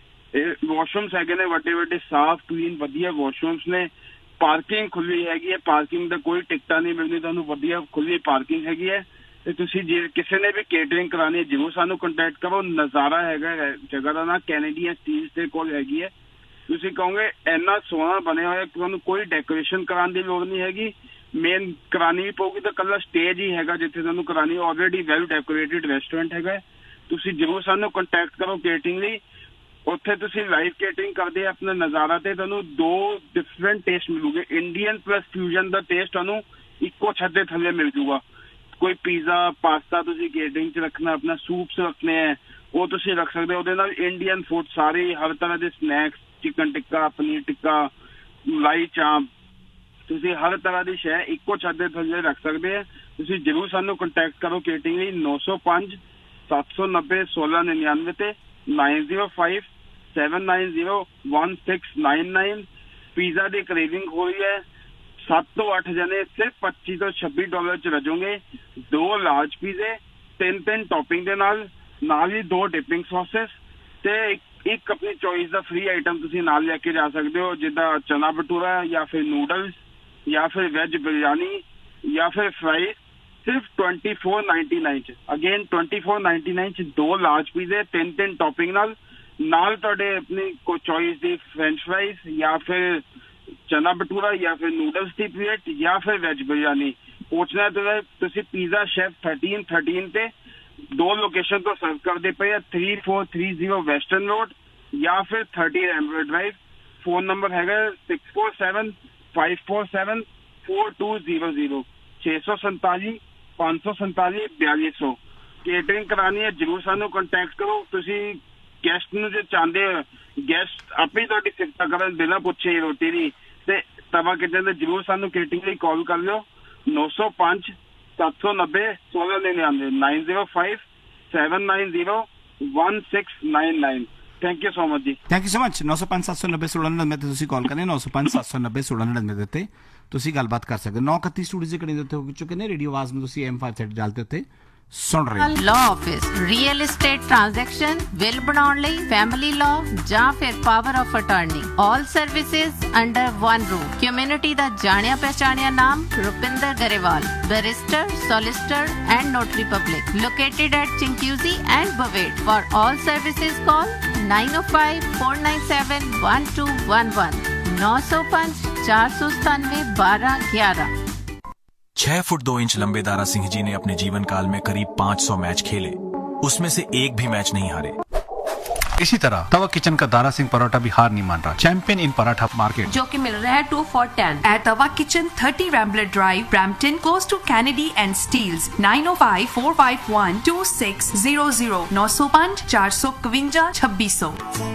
ਵਾਸ਼ਰੂਮਸ ਹੈਗੇ ਨੇ ਵੱਡੇ ਵੱਡੇ ਸਾਫ਼ ਕਲੀਨ ਵਧੀਆ ਵਾਸ਼ਰੂਮਸ ਨੇ, ਪਾਰਕਿੰਗ ਖੁੱਲੀ ਹੈਗੀ ਹੈ, ਪਾਰਕਿੰਗ ਦਾ ਕੋਈ ਟਿਕਟਾਂ ਨਹੀਂ ਮਿਲਣੀ ਤੁਹਾਨੂੰ, ਵਧੀਆ ਖੁੱਲੀ ਪਾਰਕਿੰਗ ਹੈਗੀ ਹੈ। ਤੇ ਤੁਸੀਂ ਜੇ ਕਿਸੇ ਨੇ ਵੀ ਕੇਟਰਿੰਗ ਕਰਾਉਣੀ ਹੈ ਜ਼ਰੂਰ ਸਾਨੂੰ ਕੰਟੈਕਟ ਕਰੋ। ਨਜ਼ਾਰਾ ਹੈਗਾ ਜਗ੍ਹਾ ਦਾ ਨਾਂ ਕੈਨੇਡੀਅਨ ਸਟੀਲਸ ਦੇ ਕੋਲ ਹੈਗੀ ਹੈ। ਤੁਸੀਂ ਕਹੋਗੇ ਇੰਨਾ ਸੋਹਣਾ ਬਣਿਆ ਹੋਇਆ, ਤੁਹਾਨੂੰ ਕੋਈ ਡੈਕੋਰੇਸ਼ਨ ਕਰਾਉਣ ਦੀ ਲੋੜ ਨਹੀਂ ਹੈਗੀ। ਮੇਨ ਕਰਾਉਣੀ ਵੀ ਪਊਗੀ ਤਾਂ ਇਕੱਲਾ ਸਟੇਜ ਹੀ ਹੈਗਾ ਜਿੱਥੇ ਤੁਹਾਨੂੰ ਕਰਾਉਣੀ, ਆਲਰੇਡੀ ਵੈਲ ਡੈਕੋਰੇਟਿਡ ਰੈਸਟੋਰੈਂਟ ਹੈਗਾ। ਤੁਸੀਂ ਜ਼ਰੂਰ ਸਾਨੂੰ ਕੰਟੈਕਟ ਕਰੋ ਕੇਟਰਿੰਗ ਲਈ। ਉੱਥੇ ਤੁਸੀਂ ਲਾਈਵ ਕੇਟਰਿੰਗ ਕਰਦੇ ਆਪਣਾ ਨਜ਼ਾਰਾ ਤੇ ਤੁਹਾਨੂੰ ਦੋ different taste ਮਿਲੂਗੇ। Indian plus fusion ਦਾ ਟੇਸਟ ਤੁਹਾਨੂੰ ਇੱਕੋ ਛੱਤ ਦੇ ਥੱਲੇ ਮਿਲ ਜੂਗਾ। ਕੋਈ ਪੀਜ਼ਾ ਪਾਸਤਾ ਤੁਸੀਂ ਕੇਟਰਿੰਗ 'ਚ ਰੱਖਣਾ, ਆਪਣਾ ਸੂਪਸ ਰੱਖਣੇ ਹੈ ਉਹ ਤੁਸੀਂ ਰੱਖ ਸਕਦੇ ਹੋ। ਉਹਦੇ ਨਾਲ ਇੰਡੀਅਨ ਫੂਡ ਸਾਰੇ ਹਰ ਤਰ੍ਹਾਂ ਦੇ ਸਨੈਕਸ, ਚਿਕਨ ਟਿੱਕਾ, ਪਨੀਰ ਟਿੱਕਾ, ਮਲਾਈ ਚਾਂਪ, ਤੁਸੀਂ ਹਰ ਤਰ੍ਹਾਂ ਦੀ ਸ਼ੈ ਇੱਕੋ ਛੱਤ ਦੇ ਥੱਲੇ ਰੱਖ ਸਕਦੇ ਆ। ਤੁਸੀਂ ਜ਼ਰੂਰ ਸਾਨੂੰ ਕੰਟੈਕਟ ਕਰੋ ਕੇਟਰਿੰਗ ਲਈ ਨੌ ਸੌ ਪੰਜ ਸੱਤ ਸੌ ਨੱਬੇ ਸੋਲਾਂ ਨਿਨਆਨਵੇਂ ਤੇ nine zero five seven nine zero one six nine nine. Pizza ਦੀ ਕ੍ਰੇਵਿੰਗ ਹੋ ਰਹੀ ਹੈ, ਸੱਤ ਤੋਂ ਅੱਠ ਜਣੇ ਸਿਰਫ ਪੱਚੀ ਤੋਂ ਛੱਬੀ ਡਾਲਰ 'ਚ ਰਜੋਗੇ। ਦੋ ਲਾਰਜ ਪੀਜ਼ੇ, ਤਿੰਨ ਤਿੰਨ ਟੌਪਿੰਗ ਦੇ ਨਾਲ ਨਾਲ ਹੀ ਦੋ ਡਿਪਿੰਗ ਸੌਸਸ ਤੇ ਇੱਕ ਆਪਣੀ ਚੋਇਸ ਦਾ ਫ੍ਰੀ ਆਈਟਮ ਤੁਸੀਂ ਨਾਲ ਲੈ ਕੇ ਜਾ ਸਕਦੇ ਹੋ, ਜਿੱਦਾਂ ਚਨਾ ਭਟੂਰਾ ਜਾਂ ਫਿਰ ਨੂਡਲਸ ਜਾਂ ਫਿਰ ਵੈਜ ਬਿਰਿਆਨੀ ਜਾਂ ਫਿਰ ਫਰਾਈਜ਼, ਸਿਰਫ ਟਵੈਂਟੀ ਫੋਰ ਨਾਈਨਟੀ ਨਾਈਨ 'ਚ। Again twenty four ninety nine 'ਚ ਦੋ ਲਾਰਜ ਪੀਜ਼ੇ, ਤਿੰਨ ਤਿੰਨ ਟੌਪਿੰਗ ਨਾਲ ਨਾਲ ਤੁਹਾਡੇ ਆਪਣੀ ਕੋਈ ਚੋਇਸ ਦੀ ਫ੍ਰੈਂਚ ਫਰਾਈਜ਼ ਜਾਂ ਫਿਰ ਚਨਾ ਭਟੂਰਾ ਜਾਂ ਫਿਰ ਨੂਡਲਸ ਦੀ ਪਲੇਟ ਜਾਂ ਫਿਰ ਵੈਜ ਬਿਰਿਆਨੀ। ਪੁੱਛਣਾ ਤੇ ਤੁਸੀਂ ਪੀਜ਼ਾ ਸ਼ੈਫ ਥਰਟੀਨ ਥਰਟੀਨ ਤੇ ਦੋ ਲੋਕੇਸ਼ਨ ਤੋਂ ਸਰਵ ਕਰਦੇ ਪਏ ਆ, three four three zero western road ਜਾਂ ਫਿਰ ਥਰਟੀ ਰੈਮਬਰ ਡਰਾਈਵ। ਫੋਨ ਨੰਬਰ ਹੈਗਾ six four seven five four seven four two zero zero ਛੇ ਸੌ ਸੰਤਾਲੀ ਪੰਜ ਸੌ ਸੰਤਾਲੀ ਬਿਆਲੀ ਸੌ। ਕੇਟਰਿੰਗ ਕਰਾਉਣੀ ਹੈ ਜ਼ਰੂਰ ਸਾਨੂੰ ਕੰਟੈਕਟ ਕਰੋ। ਤੁਸੀਂ ਗੈਸਟ ਨੂੰ ਜੇ ਚਾਹੁੰਦੇ ਹੋ ਗੈਸਟ ਆਪੇ ਤੁਹਾਡੀ ਸਿਫਤ ਕਰਨ ਬਿਨਾਂ ਪੁੱਛੇ ਰੋਟੀ ਦੀ, ਤੇ ਤਵਾ ਕਿਚਨ ਤੇ ਜ਼ਰੂਰ ਸਾਨੂੰ ਕੇਟਰਿੰਗ ਲਈ ਕਾਲ ਕਰ ਲਿਓ ਨੌ ਸੌ ਪੰਜ ਸੱਤ ਸੌ ਨੱਬੇ ਸੋਲਾਂ ਨਿਨਆਨਵੇਂ nine zero five seven nine zero one six nine nine. Thank you so much ਜੀ। Thank you so much. ਨੌ ਸੌ ਪੰਜ ਸੱਤ ਸੌ ਨੱਬੇ ਸੋਲਾਂ ਨੜਿਨਵੇਂ ਤੇ ਤੁਸੀਂ ਕਾਲ ਕਰਨੀ, ਨੌ ਸੌ ਪੰਜ ਸੱਤ ਸੌ ਨੱਬੇ ਸੋਲਾਂ ਨੜਿਨਵੇਂ ਦੇ ਉੱਤੇ ਤੁਸੀਂ ਗੱਲਬਾਤ ਕਰ ਸਕਦੇ ਹੋ। ਨੌ ਇਕੱਤੀ ਸਟੂਡੀਓ ਦੇ ਕੜੀ ਦੇ ਉੱਤੇ ਹੋ ਚੁੱਕੇ ਨੇ। ਰੇਡੀਓ ਆਵਾਜ਼ ਨੂੰ ਤੁਸੀਂ ਐਮ ਫਾਈਵ ਥਰਟੀ ਡਾਲ ਤੇ ਉੱਤੇ ਸੁਣ ਰਹੇ ਹੋ। Law office real estate transaction, bill ਬਣਾਉਣ ਲਈ, ਫੈਮਿਲੀ ਲਾਅ ਜਾਂ ਫਿਰ power of attorney, all services under one roof. Community ਦਾ ਜਾਣਿਆ ਪਹਿਚਾਣਿਆ ਨਾਮ Rupinder Grewal, barrister, solicitor and notary public, located at ਚਿੰਕਿਊਜ਼ੀ and ਬਵੇਟ। For all services call nine oh five four nine seven one two one one नौ सौ पाँच चार सौ सतानवे बारह ग्यारह। छह फुट दो इंच लंबे दारा सिंह जी ने अपने जीवन काल में करीब पाँच सौ मैच खेले, उसमें से एक भी मैच नहीं हारे। इसी तरह तवा किचन का दारा सिंह पराठा भी हार नहीं मान रहा, चैंपियन इन पराठा मार्केट, जो कि मिल रहा है to for ten eight Tawa kitchen, thirty Rambler drive, Brampton, close to Kennedy and steels, nine O five four five one two six zero zero, नौ सौ पाँच चार सौ इक्यावन छब्बीस सौ।